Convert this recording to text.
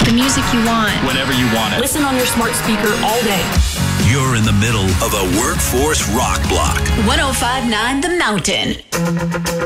The music you want. Whenever you want it. Listen on your smart speaker all day. You're in the middle of a workforce rock block. 105.9 The Mountain.